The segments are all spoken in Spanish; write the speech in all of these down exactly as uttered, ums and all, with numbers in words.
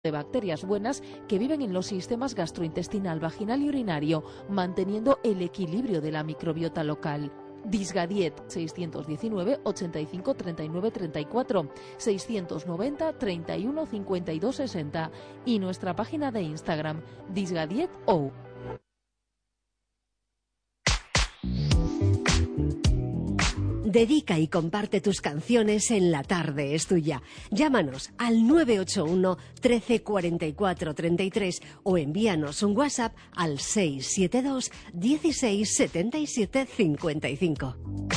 de bacterias buenas que viven en los sistemas gastrointestinal, vaginal y urinario, manteniendo el equilibrio de la microbiota local. Disgadiet seiscientos diecinueve ochenta y cinco treinta y nueve treinta y cuatro, seiscientos noventa treinta y uno cincuenta y dos sesenta y nuestra página de Instagram disgadieto. Dedica y comparte tus canciones en La Tarde es Tuya. Llámanos al nueve ocho uno trece cuarenta y cuatro treinta y tres o envíanos un WhatsApp al seis siete dos dieciséis setenta y siete cincuenta y cinco.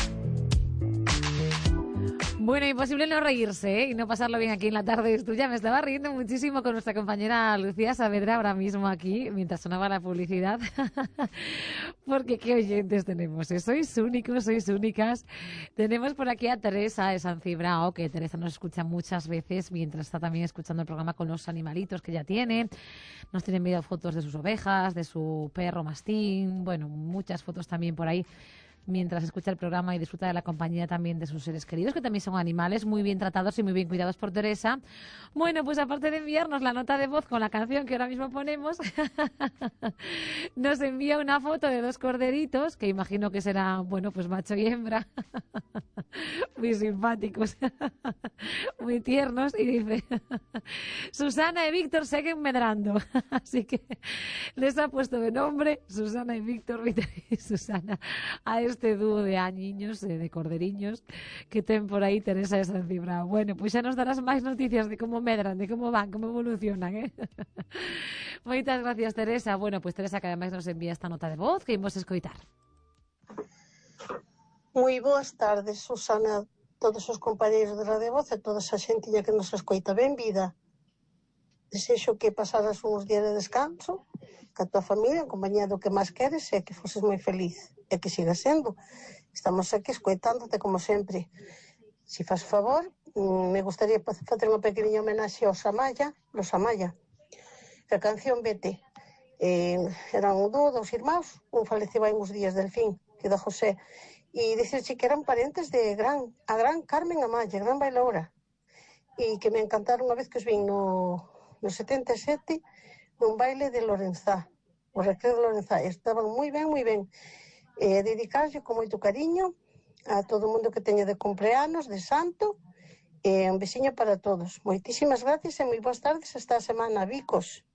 Bueno, imposible no reírse, ¿eh? Y no pasarlo bien aquí en La Tarde es Tuya. Me estaba riendo muchísimo con nuestra compañera Lucía Saavedra ahora mismo aquí, mientras sonaba la publicidad. Porque qué oyentes tenemos, ¿eh? Sois únicos, sois únicas. Tenemos por aquí a Teresa de San Cibrao, que Teresa nos escucha muchas veces mientras está también escuchando el programa con los animalitos que ya tiene. Nos tiene enviado fotos de sus ovejas, de su perro mastín, bueno, muchas fotos también por ahí, mientras escucha el programa y disfruta de la compañía también de sus seres queridos, que también son animales muy bien tratados y muy bien cuidados por Teresa. Bueno, pues aparte de enviarnos la nota de voz con la canción que ahora mismo ponemos, nos envía una foto de dos corderitos, que imagino que serán, bueno, pues macho y hembra, muy simpáticos, muy tiernos, y dice, Susana y Víctor siguen medrando, así que les ha puesto de nombre Susana y Víctor, Víctor y Susana, a este dúo de añiños, eh, de corderiños que ten por aí Teresa de San Cibrao. Bueno, pois xa nos darás máis noticias de como medran, de como van, como evolucionan, eh? Moitas gracias, Teresa. Bueno, pois Teresa, que ademais nos envía esta nota de voz que imos escoitar. Moi boas tardes, Susana, todos os compañeiros de Radio Voz e toda esa xentiña que nos escoita. Ben vida. Desexo que pasaras uns días de descanso ca tua familia, en compañía do que máis queres, e que foses moi feliz. E que sigas sendo. Estamos aquí escoitándote como sempre. Si faz favor, me gustaría facer unha pequeniña homenaxe aos Amaya, los Amaya. A canción Vete. Eh, eran un dúo, dos irmãos, un faleceu hai uns días del fin, que da José, e dicirche que eran parentes de gran, a gran Carmen Amaya, gran bailaora, e que me encantaron unha vez que os vin no, no setenta e sete nun baile de Lorenzá, o Recreo de Lorenzá. Estaban moi ben, moi ben. E dedicarlle con moito cariño a todo o mundo que teña de cumpleanos, de santo, e un besiño para todos. Moitísimas gracias e moi boas tardes esta semana, Vicos.